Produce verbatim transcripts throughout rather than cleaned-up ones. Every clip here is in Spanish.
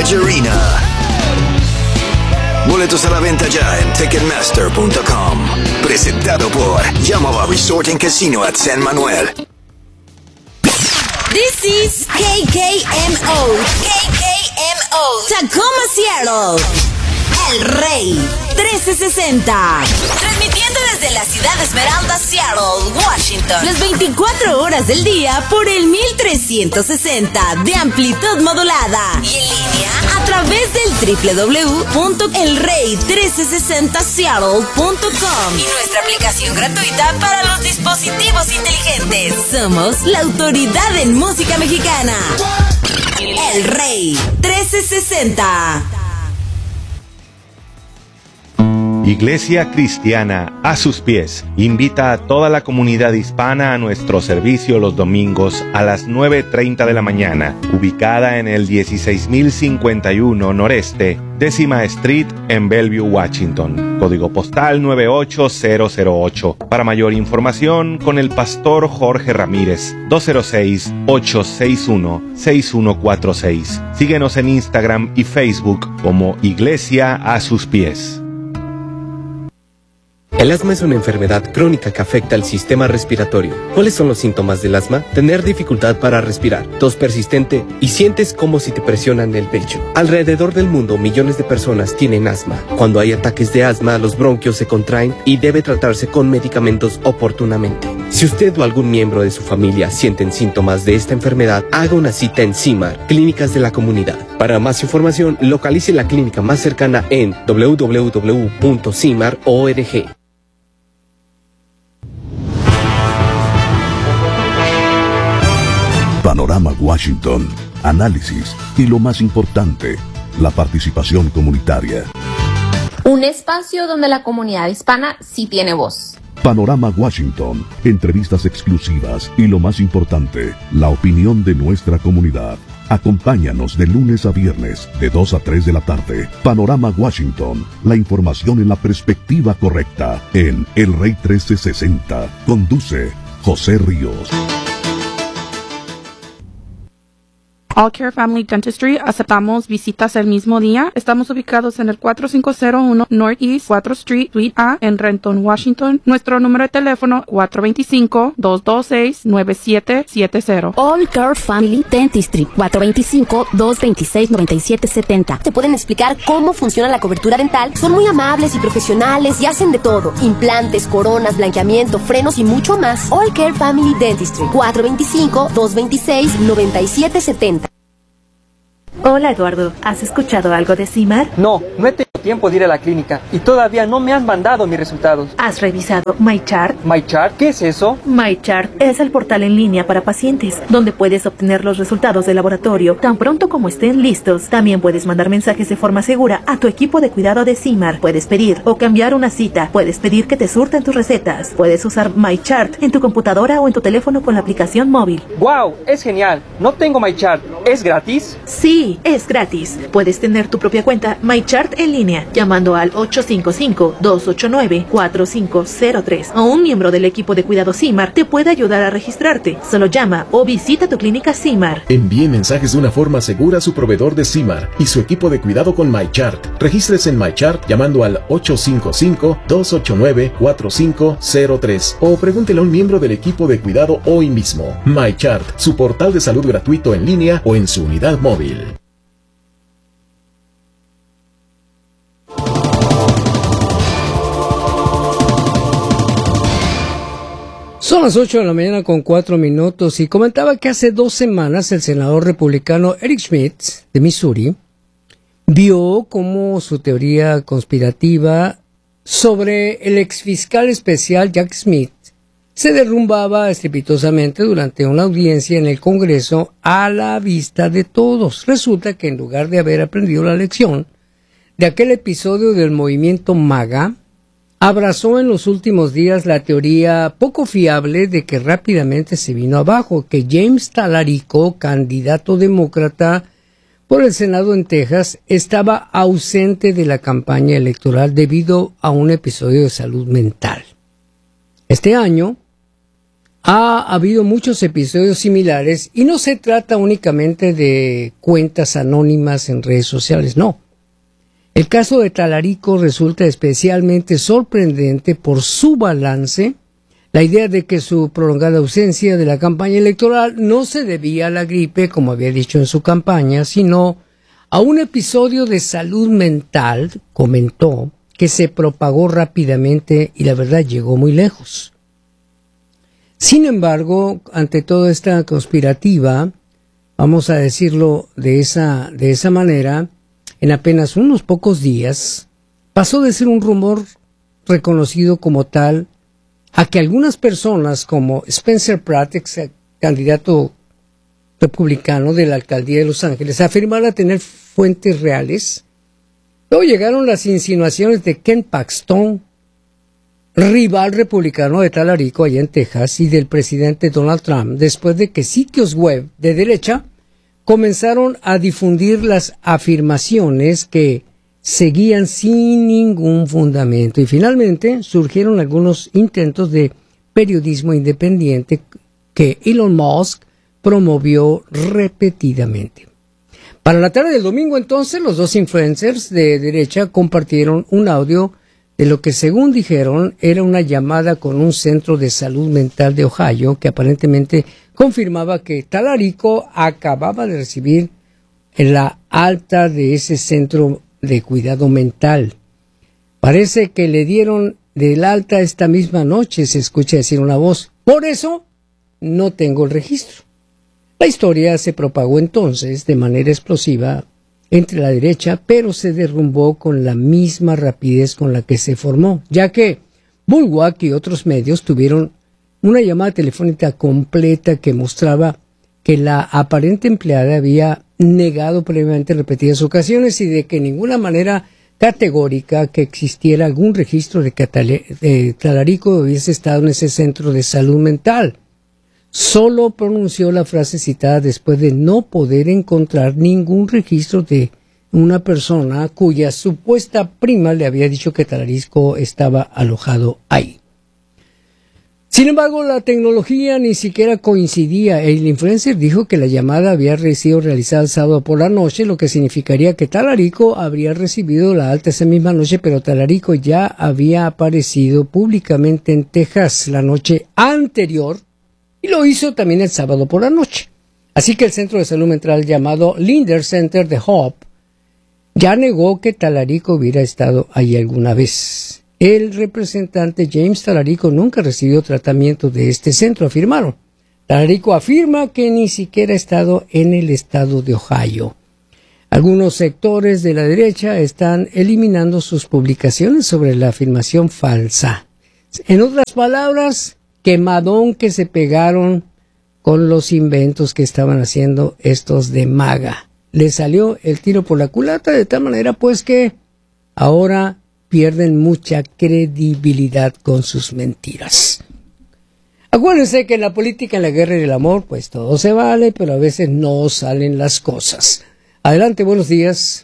Mirage Arena. Boletos a la venta ya en ticketmaster punto com. Presentado por Yamava Resort and Casino at San Manuel. This is K K M O. K K M O. Tacoma, Seattle. El Rey trece sesenta. Transmitiendo desde la ciudad de Esmeralda, Seattle, Washington. Las veinticuatro horas del día por el mil trescientos sesenta de amplitud modulada. Y en línea a través del doble u doble u doble u punto el rey trece sesenta seattle punto com. Y nuestra aplicación gratuita para los dispositivos inteligentes. Somos la autoridad en música mexicana. El Rey trece sesenta. Iglesia Cristiana a sus pies invita a toda la comunidad hispana a nuestro servicio los domingos a las nueve treinta de la mañana, ubicada en el dieciséis mil cincuenta y uno Noreste, Décima Street en Bellevue, Washington. Código postal nueve ocho cero cero ocho. Para mayor información, con el pastor Jorge Ramírez, dos cero seis, ocho seis uno, seis uno cuatro seis. Síguenos en Instagram y Facebook como Iglesia a sus pies. El asma es una enfermedad crónica que afecta al sistema respiratorio. ¿Cuáles son los síntomas del asma? Tener dificultad para respirar, tos persistente y sientes como si te presionan el pecho. Alrededor del mundo, millones de personas tienen asma. Cuando hay ataques de asma, los bronquios se contraen y debe tratarse con medicamentos oportunamente. Si usted o algún miembro de su familia sienten síntomas de esta enfermedad, haga una cita en CIMAR, Clínicas de la Comunidad. Para más información, localice la clínica más cercana en doble u doble u doble u punto cimar punto org. Panorama Washington, análisis y lo más importante, la participación comunitaria. Un espacio donde la comunidad hispana sí tiene voz. Panorama Washington, entrevistas exclusivas y lo más importante, la opinión de nuestra comunidad. Acompáñanos de lunes a viernes, de dos a tres de la tarde. Panorama Washington, la información en la perspectiva correcta, en El Rey trece sesenta. Conduce José Ríos. All Care Family Dentistry, aceptamos visitas el mismo día. Estamos ubicados en el cuatro cinco cero uno Northeast cuatro Street, Suite A, en Renton, Washington. Nuestro número de teléfono cuatro dos cinco, dos dos seis, nueve siete siete cero. All Care Family Dentistry, cuatro dos cinco, dos dos seis, nueve siete siete cero. Te pueden explicar cómo funciona la cobertura dental. Son muy amables y profesionales y hacen de todo. Implantes, coronas, blanqueamiento, frenos y mucho más. All Care Family Dentistry, cuatro dos cinco, dos dos seis, nueve siete siete cero. Hola Eduardo, ¿has escuchado algo de CIMAR? No, no he tenido tiempo de ir a la clínica y todavía no me han mandado mis resultados. ¿Has revisado MyChart? ¿MyChart? ¿Qué es eso? MyChart es el portal en línea para pacientes, donde puedes obtener los resultados del laboratorio tan pronto como estén listos. También puedes mandar mensajes de forma segura a tu equipo de cuidado de CIMAR. Puedes pedir o cambiar una cita. Puedes pedir que te surten tus recetas. Puedes usar MyChart en tu computadora o en tu teléfono con la aplicación móvil. ¡Wow! Es genial. No tengo MyChart. ¿Es gratis? Sí, es gratis. Puedes tener tu propia cuenta MyChart en línea llamando al ocho cinco cinco, dos ocho nueve, cuatro cinco cero tres o un miembro del equipo de cuidado CIMAR te puede ayudar a registrarte. Solo llama o visita tu clínica CIMAR. Envíe mensajes de una forma segura a su proveedor de CIMAR y su equipo de cuidado con MyChart. Regístrese en MyChart llamando al ocho cinco cinco, dos ocho nueve, cuatro cinco cero tres o pregúntele a un miembro del equipo de cuidado hoy mismo. MyChart, su portal de salud gratuito en línea o en su unidad móvil. Son las ocho de la mañana con cuatro minutos y comentaba que hace dos semanas el senador republicano Eric Schmidt de Missouri vio cómo su teoría conspirativa sobre el exfiscal especial Jack Smith se derrumbaba estrepitosamente durante una audiencia en el Congreso a la vista de todos. Resulta que en lugar de haber aprendido la lección de aquel episodio del movimiento MAGA, abrazó en los últimos días la teoría poco fiable de que rápidamente se vino abajo, que James Talarico, candidato demócrata por el Senado en Texas, estaba ausente de la campaña electoral debido a un episodio de salud mental. Este año, Ha habido muchos episodios similares y no se trata únicamente de cuentas anónimas en redes sociales, no. El caso de Talarico resulta especialmente sorprendente por su balance, la idea de que su prolongada ausencia de la campaña electoral no se debía a la gripe, como había dicho en su campaña, sino a un episodio de salud mental, comentó, que se propagó rápidamente y la verdad llegó muy lejos. Sin embargo, ante toda esta conspirativa, vamos a decirlo de esa, de esa manera, en apenas unos pocos días, pasó de ser un rumor reconocido como tal a que algunas personas como Spencer Pratt, ex candidato republicano de la alcaldía de Los Ángeles, afirmara tener fuentes reales. Luego llegaron las insinuaciones de Ken Paxton, rival republicano de Talarico allá en Texas, y del presidente Donald Trump, después de que sitios web de derecha comenzaron a difundir las afirmaciones que seguían sin ningún fundamento. Y finalmente surgieron algunos intentos de periodismo independiente que Elon Musk promovió repetidamente. Para la tarde del domingo, entonces, los dos influencers de derecha compartieron un audio de lo que, según dijeron, era una llamada con un centro de salud mental de Ohio que aparentemente confirmaba que Talarico acababa de recibir la alta de ese centro de cuidado mental. Parece que le dieron del alta esta misma noche, se escucha decir una voz. Por eso no tengo el registro. La historia se propagó entonces de manera explosiva entre la derecha, pero se derrumbó con la misma rapidez con la que se formó, ya que Bulwark y otros medios tuvieron una llamada telefónica completa que mostraba que la aparente empleada había negado previamente en repetidas ocasiones y de que de ninguna manera categórica que existiera algún registro de que de Talarico hubiese estado en ese centro de salud mental. Solo pronunció la frase citada después de no poder encontrar ningún registro de una persona cuya supuesta prima le había dicho que Talarico estaba alojado ahí. Sin embargo, la tecnología ni siquiera coincidía. El influencer dijo que la llamada había sido realizada el sábado por la noche, lo que significaría que Talarico habría recibido la alta esa misma noche, pero Talarico ya había aparecido públicamente en Texas la noche anterior, y lo hizo también el sábado por la noche. Así que el centro de salud mental llamado Linder Center de Hope ya negó que Talarico hubiera estado ahí alguna vez. El representante James Talarico nunca recibió tratamiento de este centro, afirmaron. Talarico afirma que ni siquiera ha estado en el estado de Ohio. Algunos sectores de la derecha están eliminando sus publicaciones sobre la afirmación falsa. En otras palabras, quemadón que se pegaron con los inventos que estaban haciendo estos de MAGA. Le salió el tiro por la culata de tal manera pues que ahora pierden mucha credibilidad con sus mentiras. Acuérdense que en la política, en la guerra y el amor, pues todo se vale, pero a veces no salen las cosas. Adelante, buenos días.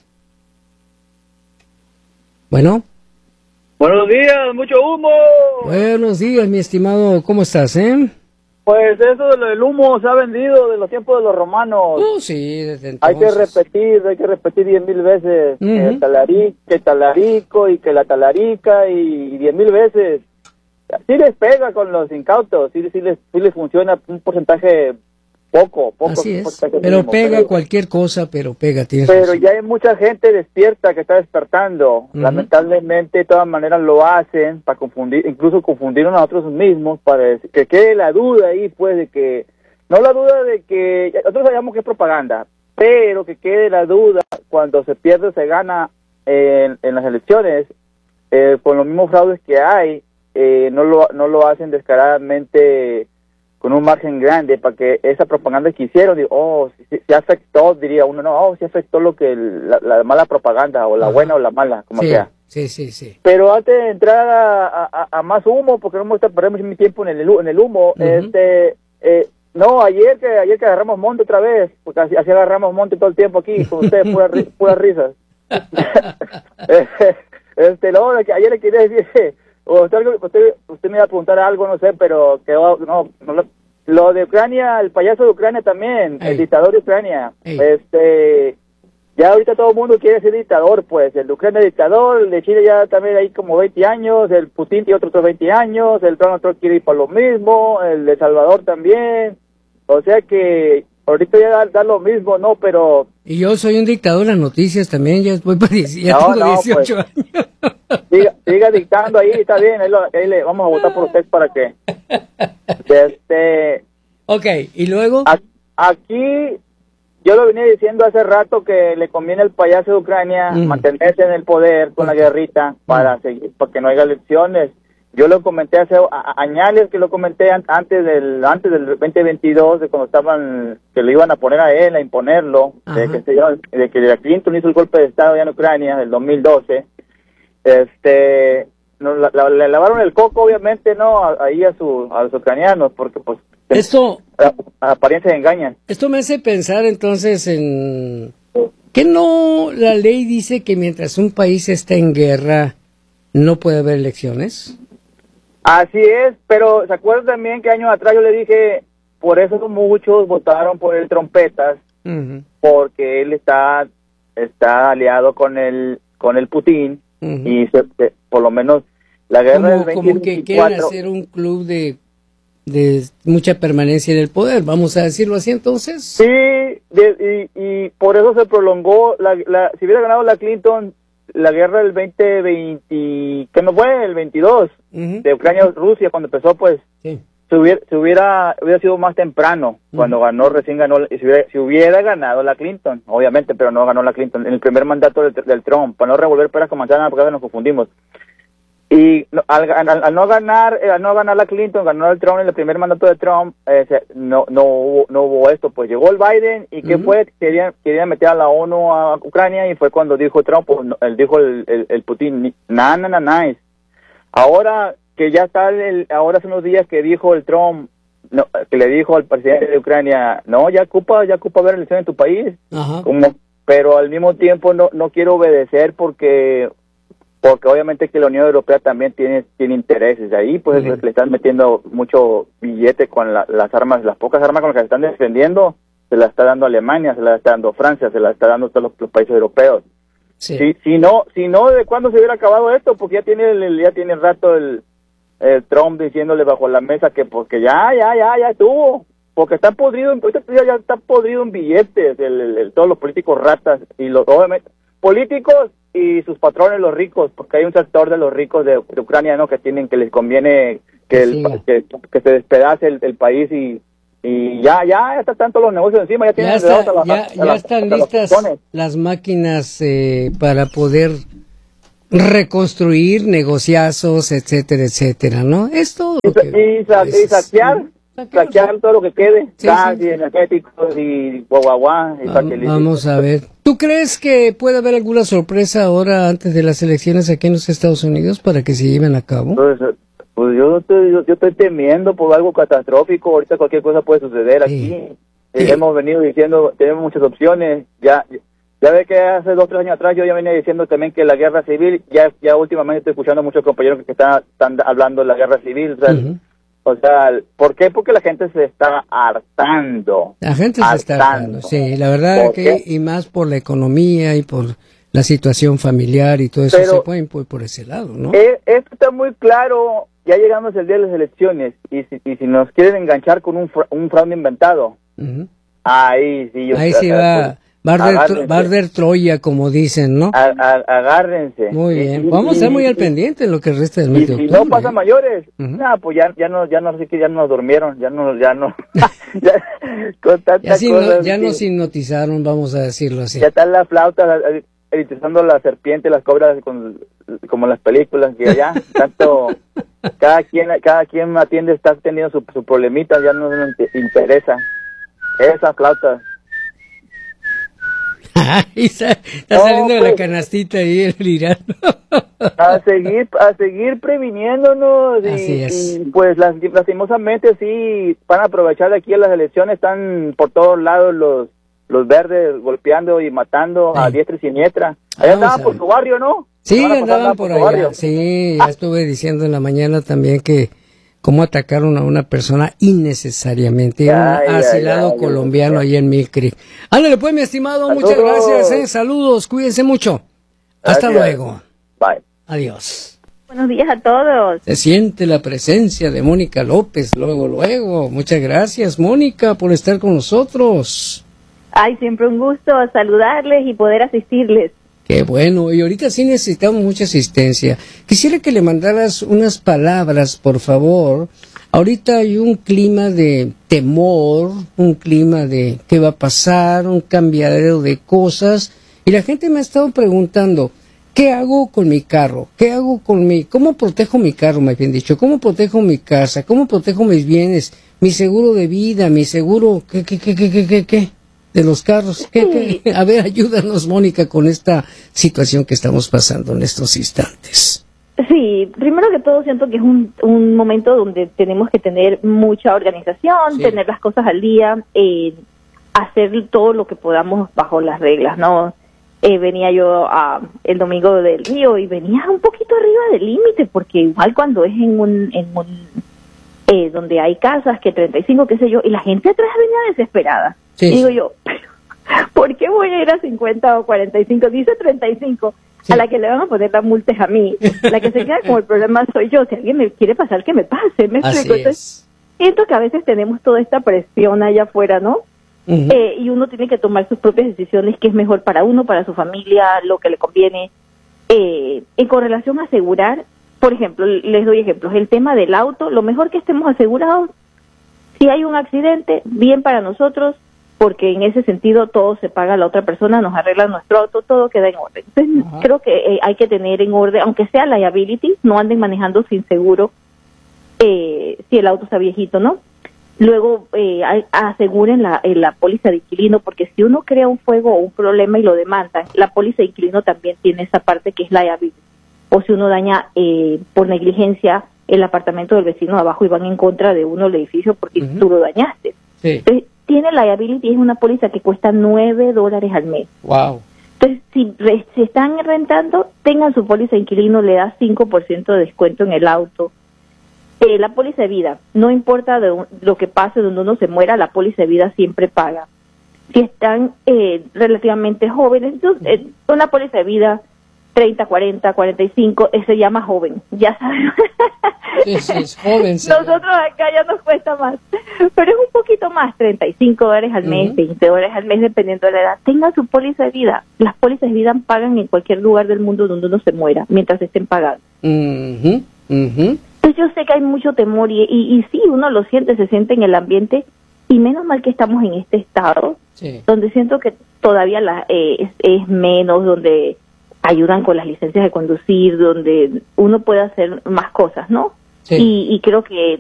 Bueno. Buenos días, mucho humo. Buenos días, mi estimado, ¿cómo estás, eh? Pues eso del humo se ha vendido de los tiempos de los romanos. Oh, sí, desde entonces. Hay que repetir, hay que repetir diez mil veces uh-huh. que, talarico, que Talarico y que la Talarica y diez mil veces. Sí les pega con los incautos, sí, sí, les, sí les funciona un porcentaje poco, poco. Así es, pero mínimo, pega pero, cualquier cosa, pero pega. Tienes pero razón. Ya hay mucha gente despierta que está despertando. Uh-huh. Lamentablemente, de todas maneras lo hacen para confundir, incluso confundir a nosotros mismos, para decir, que quede la duda ahí, pues, de que, no la duda de que, nosotros sabemos que es propaganda, pero que quede la duda cuando se pierde o se gana en, en las elecciones, eh, con los mismos fraudes que hay, eh, no lo no lo hacen descaradamente con un margen grande para que esa propaganda que hicieron, digo, oh, se, se afectó, diría uno, no, oh, se afectó lo que el, la, la mala propaganda, o la Ajá. buena o la mala, como sí, sea. Sí, sí, sí. Pero antes de entrar a, a, a más humo, porque no me gusta perder mucho mi tiempo en el, en el humo, uh-huh. este, eh, no, ayer que ayer que agarramos monte otra vez, porque así, así agarramos monte todo el tiempo aquí, con ustedes, puras puras risas. este, no, ayer le quería decir usted, usted, usted me iba a preguntar algo, no sé, pero que no, no lo, lo de Ucrania, el payaso de Ucrania también, Ey. el dictador de Ucrania, Ey. este, ya ahorita todo el mundo quiere ser dictador, pues, el de Ucrania es dictador, el de Chile ya también hay como veinte años, el Putin tiene otros otros veinte años, el Trump otro quiere ir para lo mismo, el de Salvador también, o sea que ahorita ya da, da lo mismo, ¿no? Pero... Y yo soy un dictador en las noticias también, ya voy para diez, ya no, tengo no, dieciocho pues, años. Siga, siga dictando ahí, está bien, ahí, lo, ahí le vamos a votar por usted para que... Este... Ok, ¿y luego? A, aquí, yo lo venía diciendo hace rato que le conviene al payaso de Ucrania mm. mantenerse en el poder con okay. la guerrita para mm. seguir, para que no haya elecciones. Yo lo comenté hace a, añales que lo comenté an, antes del antes del veinte veintidós, de cuando estaban, que lo iban a poner a él, a imponerlo, de que, se, de que Clinton hizo el golpe de Estado ya en Ucrania, del dos mil doce. Este, no, la, la, le lavaron el coco, obviamente, ¿no? A, ahí a, su, a los ucranianos, porque pues... Esto... A, a apariencia engañan. Esto me hace pensar entonces en... que no, la ley dice que mientras un país está en guerra, no puede haber elecciones. Así es, pero ¿se acuerdan también que años atrás yo le dije, por eso muchos votaron por el Trompetas, uh-huh. porque él está está aliado con el con el Putin, uh-huh. y se, se, por lo menos la guerra del veinte veinticuatro... Como que quieren hacer un club de, de mucha permanencia en el poder, vamos a decirlo así entonces. Sí, de, y, y por eso se prolongó, la, la, si hubiera ganado la Clinton, la guerra del veinte veinte, que no fue el veintidós, uh-huh. de Ucrania-Rusia, cuando empezó, pues, sí. se, hubiera, se hubiera hubiera sido más temprano, uh-huh. cuando ganó, recién ganó, y si hubiera, si hubiera ganado la Clinton, obviamente, pero no ganó la Clinton, en el primer mandato del, del Trump, para no revolver peras con manzanas, porque a veces nos confundimos. Y no, al, al, al no ganar al no ganar la Clinton, ganó el Trump en el primer mandato de Trump, eh, se, no no hubo, no hubo esto, pues llegó el Biden y ¿qué uh-huh. fue? Querían, querían meter a la ONU a Ucrania y fue cuando dijo Trump, pues, no, él dijo el, el, el Putin, na, na, na, nice. Ahora que ya está, el, ahora hace unos días que dijo el Trump, no, que le dijo al presidente de Ucrania, no, ya ocupa, ya ocupa ver elecciones en tu país, uh-huh. como, pero al mismo tiempo no, no quiero obedecer porque... porque obviamente que la Unión Europea también tiene tiene intereses ahí, pues uh-huh. le están metiendo mucho billete con la, las armas, las pocas armas con las que se están defendiendo, se las está dando Alemania, se las está dando Francia, se las está dando todos los, los países europeos. Sí. Si, si no, si no, ¿de cuándo se hubiera acabado esto? Porque ya tiene el, ya tiene rato el, el Trump diciéndole bajo la mesa que porque ya, ya, ya, ya estuvo, porque están podridos, ya, ya están podridos en billetes, el, el, el, todos los políticos ratas y los obviamente políticos y sus patrones los ricos, porque hay un sector de los ricos de, de Ucrania, ¿no? Que tienen, que les conviene que el, que, que se despedace el, el país y, y ya, ya, ya están tanto los negocios encima, ya tienen ya, está, a la, ya, a ya la, están listas las, las máquinas eh, para poder reconstruir negociazos, etcétera, etcétera, ¿no? Esto y, que, y, sa, y saquear, saquear, saquear todo lo que quede, sí, gas sí. y energéticos y guaguaguá. Y vamos, vamos a ver. ¿Tú crees que puede haber alguna sorpresa ahora antes de las elecciones aquí en los Estados Unidos para que se lleven a cabo? Pues, pues yo, estoy, yo, yo estoy temiendo por algo catastrófico. Ahorita cualquier cosa puede suceder aquí. Sí. Eh, sí. Hemos venido diciendo, tenemos muchas opciones. Ya ya ve que hace dos o tres años atrás yo ya venía diciendo también que la guerra civil, ya ya últimamente estoy escuchando a muchos compañeros que están, están hablando de la guerra civil. O sea, uh-huh. O sea, ¿por qué? Porque la gente se está hartando. La gente se está hartando, sí, la verdad que, y más por la economía y por la situación familiar y todo eso. Pero se pueden ir por ese lado, ¿no? Eh, esto está muy claro, ya llegamos el día de las elecciones, y si, y si nos quieren enganchar con un, fra, un fraude inventado, uh-huh. ahí sí. Yo, ahí sí va... Barder, Barder Troya, como dicen, ¿no? A, a, agárrense. Muy bien. Y, Vamos a estar muy y, al pendiente en lo que resta del mes de octubre. Y si no pasa mayores, uh-huh. nah, pues ya, ya no, ya no sé que ya nos durmieron, ya no, ya no. ya, con ya, sí no, ya nos hipnotizaron, vamos a decirlo así. Ya está la flauta, eritizando la serpiente, las cobras, con, como las películas, que ya, tanto, cada quien, cada quien atiende, está teniendo su, su problemita, ya no nos interesa. Esa flauta. está, está no, saliendo pues, de la canastita ahí el lirano. a seguir a seguir previniéndonos y, Así es. y pues las, lastimosamente sí van a aprovechar de aquí a las elecciones, están por todos lados los los verdes golpeando y matando sí. a diestra y siniestra. Allá estaban por tu barrio, ¿no? Sí, andaban por allá. Sí, ya estuve diciendo en la mañana también que cómo atacaron a una persona innecesariamente, ya, un asilado ya, ya, colombiano ya. ahí en Mill Creek. Ándale pues, mi estimado, Saludos. muchas gracias, eh. Saludos, cuídense mucho. Hasta gracias. luego. Bye. Adiós. Buenos días a todos. Se siente la presencia de Mónica López, luego, luego. Muchas gracias, Mónica, por estar con nosotros. Ay, siempre un gusto saludarles y poder asistirles. Qué bueno, y ahorita sí necesitamos mucha asistencia. Quisiera que le mandaras unas palabras, por favor. Ahorita hay un clima de temor, un clima de qué va a pasar, un cambiadero de cosas, y la gente me ha estado preguntando, ¿qué hago con mi carro? ¿Qué hago con mi, cómo protejo mi carro, me habían dicho? ¿Cómo protejo mi casa? ¿Cómo protejo mis bienes? Mi seguro de vida, mi seguro, ¿qué, qué, qué, qué, qué, qué, qué? De los carros. ¿Qué, qué? A ver, ayúdanos, Mónica, con esta situación que estamos pasando en estos instantes. Sí, primero que todo siento que es un, un momento donde tenemos que tener mucha organización, sí. tener las cosas al día, eh, hacer todo lo que podamos bajo las reglas, ¿no? Eh, venía yo uh, el domingo del Río y venía un poquito arriba del límite, porque igual cuando es en un... En un eh, donde hay casas que treinta y cinco, qué sé yo, y la gente atrás venía desesperada. Sí, y digo yo, ¿por qué voy a ir a cincuenta o cuarenta y cinco? Dice treinta y cinco, sí. A la que le van a poner la multa es a mí. La que se queda como el problema soy yo. Si alguien me quiere pasar, que me pase. ¿Me Así explico? Entonces, siento que a veces tenemos toda esta presión allá afuera, ¿no? Uh-huh. Eh, y uno tiene que tomar sus propias decisiones, qué es mejor para uno, para su familia, lo que le conviene. Eh, y con relación a asegurar, por ejemplo, les doy ejemplos. El tema del auto, lo mejor que estemos asegurados. Si hay un accidente, bien para nosotros, porque en ese sentido todo se paga a la otra persona, nos arregla nuestro auto, todo queda en orden. Entonces, uh-huh. creo que eh, hay que tener en orden, aunque sea liability, no anden manejando sin seguro eh, si el auto está viejito, ¿no? Luego, eh, aseguren la, eh, la póliza de inquilino, porque si uno crea un fuego o un problema y lo demandan, la póliza de inquilino también tiene esa parte que es liability. O si uno daña eh, por negligencia el apartamento del vecino de abajo y van en contra de uno el edificio porque uh-huh. tú lo dañaste. Sí. Entonces, tiene liability, es una póliza que cuesta nueve dólares al mes. Wow. Entonces, si re, se están rentando, tengan su póliza de inquilino, le da cinco por ciento de descuento en el auto. Eh, la póliza de vida, no importa de un, lo que pase donde uno se muera, la póliza de vida siempre paga. Si están eh, relativamente jóvenes, entonces, eh, una póliza de vida treinta, cuarenta, cuarenta y cinco, eh, se llama joven, ya saben. Sí, sí, es joven. Sí. Nosotros acá ya nos cuesta más, pero es un poquito más, treinta y cinco dólares al mes, uh-huh. veinte dólares al mes, dependiendo de la edad. Tengan su póliza de vida. Las pólizas de vida pagan en cualquier lugar del mundo donde uno se muera, mientras estén pagando. Uh-huh. Uh-huh. Entonces yo sé que hay mucho temor y, y, y sí, uno lo siente, se siente en el ambiente, y menos mal que estamos en este estado, sí. donde siento que todavía la, eh, es, es menos, donde ayudan con las licencias de conducir, donde uno puede hacer más cosas, ¿no? Sí. Y, y creo que